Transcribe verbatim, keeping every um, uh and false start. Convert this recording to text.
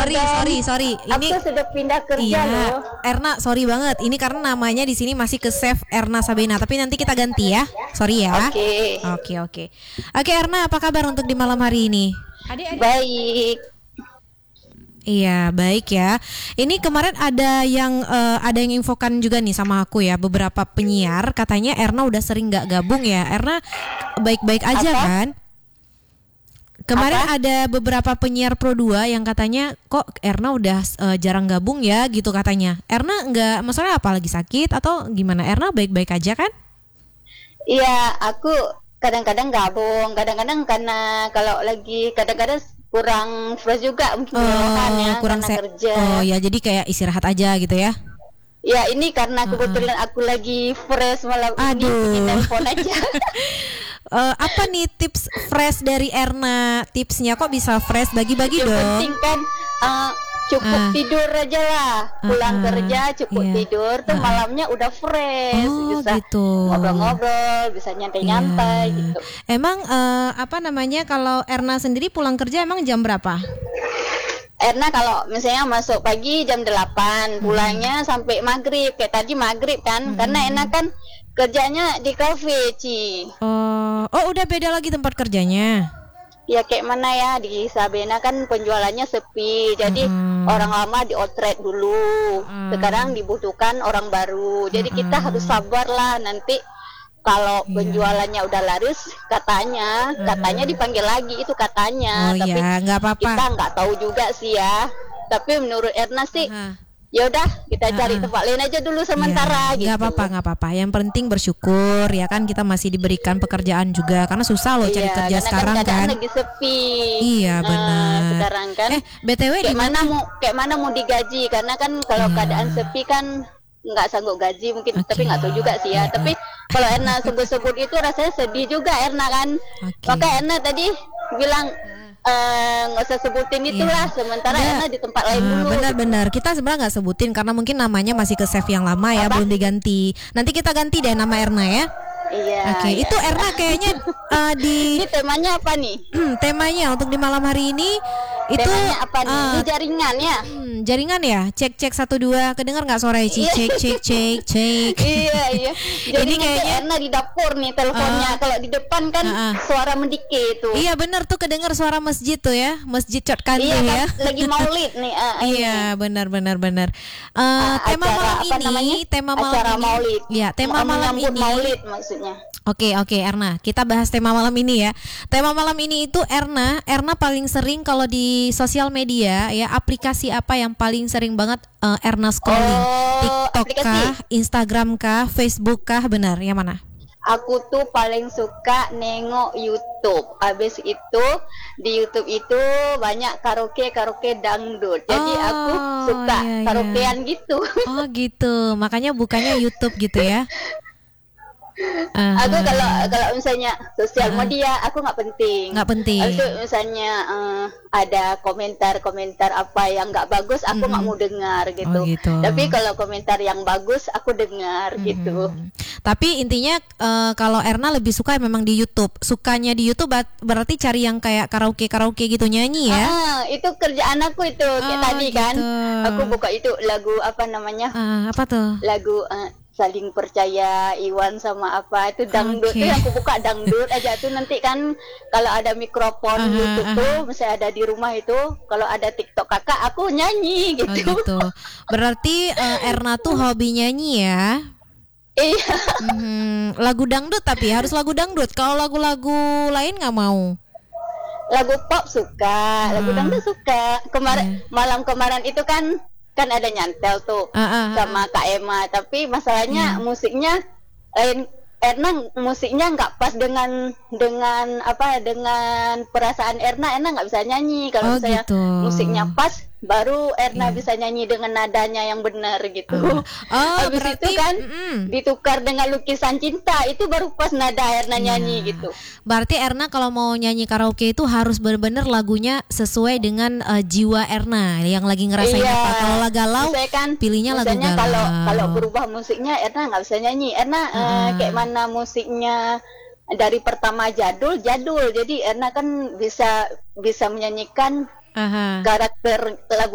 sorry, sorry, sorry. Ini aku sudah pindah kerja iya, loh. Erna, sorry banget. Ini karena namanya di sini masih ke save Erna Sabena, tapi nanti kita ganti ya. Sorry ya. Oke. Okay. Oke, oke. Oke, Erna, apa kabar untuk di malam hari ini? Adik, adik. Baik. Iya, baik ya. Ini kemarin ada yang uh, ada yang infokan juga nih sama aku ya, beberapa penyiar katanya Erna udah sering nggak gabung ya. Erna baik-baik aja apa? Kan? Kemarin apa? Ada beberapa penyiar Pro dua yang katanya kok Erna udah uh, jarang gabung ya gitu katanya. Erna nggak, masalah apa, lagi sakit atau gimana? Erna baik-baik aja kan? Iya, aku kadang-kadang gabung, kadang-kadang karena kalau lagi kadang-kadang kurang fresh juga mungkin oh, ya, kurang se- kerja. Oh ya, jadi kayak istirahat aja gitu ya. Ya, ini karena kebetulan uh-uh. aku lagi fresh malam Aduh. ini, telepon aja. uh, apa nih tips fresh dari Erna? Tipsnya kok bisa fresh? Bagi-bagi yang dong. Yang penting kan uh, cukup uh. tidur aja lah. Pulang uh-uh. kerja cukup yeah. tidur tuh uh-uh. malamnya udah fresh, oh, bisa gitu. ngobrol-ngobrol, bisa nyantai-nyantai yeah. gitu. Emang uh, apa namanya, kalau Erna sendiri pulang kerja emang jam berapa? Erna kalau misalnya masuk pagi jam delapan, pulangnya hmm. sampai maghrib. Kayak tadi maghrib kan, hmm. karena Erna kan kerjanya di kafe, Ci. Oh, oh udah beda lagi tempat kerjanya. Ya kayak mana ya, di Sabena kan penjualannya sepi. Jadi hmm. orang lama di outlet dulu. Hmm. Sekarang dibutuhkan orang baru. Jadi hmm. kita harus sabar lah, nanti kalau penjualannya yeah. udah laris, katanya, uh-huh. katanya dipanggil lagi, itu katanya. Oh, tapi yeah, nggak apa-apa. Kita nggak tahu juga sih ya. Tapi menurut Erna sih, uh-huh. ya udah kita uh-huh. cari tempat lain aja dulu sementara. Yeah, gitu. Nggak apa-apa, nggak apa-apa. Yang penting bersyukur ya kan, kita masih diberikan pekerjaan juga. Karena susah loh cari yeah, kerja sekarang kan. Lagi sepi. Iya benar. Nah, sekarang kan. Eh B T W kayak mana mau, kayak mana mau digaji? Karena kan kalau yeah. keadaan sepi kan nggak sanggup gaji mungkin, okay. tapi nggak tahu juga sih ya. Tapi kalau Erna sebut-sebut itu rasanya sedih juga Erna kan. Okay. Maka Erna tadi bilang nggak uh, usah sebutin itulah, yeah. sementara yeah. Erna di tempat lain uh, dulu. Benar-benar kita sebenarnya nggak sebutin karena mungkin namanya masih ke save yang lama ya. Apa? Belum diganti. Nanti kita ganti deh nama Erna ya. Iya. Oke, okay. iya. Itu Erna kayaknya uh, di. Ini temanya apa nih? Temanya untuk di malam hari ini itu temanya apa nih? Uh, di jaringan ya? Hmm, jaringan ya? Cek cek satu dua. Kedengar nggak suara Ci? Cek cek cek cek. Iya iya. Jadi ini kayaknya Erna di dapur nih teleponnya. Uh, Kalau di depan kan uh, uh. suara mendike itu. Iya benar tuh, kedengar suara masjid tuh ya, masjid Cot Kandu iya, ya. Kan, lagi maulid nih. Uh, iya benar benar benar. Uh, uh, tema acara, malam ini, namanya? tema malam acara ini. maulid. Ya tema M- malam ini. Maulid maksudnya. Oke oke Erna, kita bahas tema malam ini ya. Tema malam ini itu Erna, Erna paling sering kalau di sosial media ya, aplikasi apa yang paling sering banget uh, Erna scrolling? Oh, TikTok aplikasi. kah, Instagram kah, Facebook kah, benar? Yang mana? Aku tuh paling suka nengok YouTube. Habis itu di YouTube itu banyak karaoke karaoke dangdut. Jadi oh, aku suka iya, iya. karaokean gitu. Oh gitu, makanya bukannya YouTube gitu ya? Uh-huh. Aku kalau kalau misalnya sosial uh-huh. media aku nggak penting. Nggak penting. Itu misalnya uh, ada komentar-komentar apa yang nggak bagus, aku nggak mm-hmm. mau dengar gitu. Oh, gitu. Tapi kalau komentar yang bagus aku dengar mm-hmm. gitu. Tapi intinya uh, kalau Erna lebih suka memang di YouTube. Sukanya di YouTube berarti cari yang kayak karaoke karaoke gitu, nyanyi ya? Ah, itu kerjaan aku itu kayak oh, tadi gitu. kan. Aku buka itu lagu apa namanya? Uh, apa tuh? Lagu uh, Saling Percaya Iwan sama apa itu dangdut okay. tuh yang aku buka dangdut aja tuh. Nanti kan kalau ada mikrofon uh-huh, YouTube uh-huh. tuh misalnya ada di rumah itu, kalau ada TikTok kakak aku nyanyi gitu. Oh gitu. Berarti uh, Erna tuh hobi nyanyi ya? Iya. Mm-hmm. Lagu dangdut tapi harus lagu dangdut. Kalau lagu-lagu lain nggak mau? Lagu pop suka, uh. lagu dangdut suka. Kemarin uh. malam kemarin itu kan kan ada nyantel tuh uh, uh, uh, sama Kak Emma, tapi masalahnya uh. musiknya lain. Erna musiknya nggak pas dengan dengan apa dengan perasaan Erna. Erna nggak bisa nyanyi kalau oh, misalnya gitu. Musiknya pas baru Erna yeah. bisa nyanyi dengan nadanya yang benar gitu. Uh. Oh, habis berarti, itu kan mm. ditukar dengan Lukisan Cinta, itu baru pas nada Erna yeah. nyanyi gitu. Berarti Erna kalau mau nyanyi karaoke itu harus benar-benar lagunya sesuai dengan uh, jiwa Erna yang lagi ngerasain yeah. apa. Kalau lagu galau kan, pilihnya lagu galau. Kalau kalau berubah musiknya Erna nggak bisa nyanyi. Erna uh. Uh, kayak mana musiknya dari pertama jadul jadul, jadi Erna kan bisa bisa menyanyikan uh-huh. karakter lagu